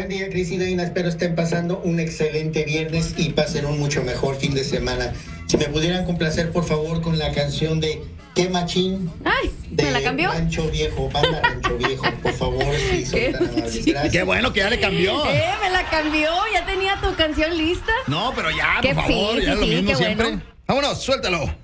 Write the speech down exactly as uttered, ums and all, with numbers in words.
Buen día, Cris y Reina. Espero estén pasando un excelente viernes y pasen un mucho mejor fin de semana. Si me pudieran complacer, por favor, con la canción de Qué Machín. Ay, de ¿me la cambió? Rancho Viejo, banda Rancho Viejo, por favor, si son tan amables. Gracias. Qué bueno que ya le cambió. Eh, me la cambió. Ya tenía tu canción lista. No, pero ya, Que por favor, sí, ya sí, lo sí, mismo qué siempre. bueno. Vámonos, suéltalo.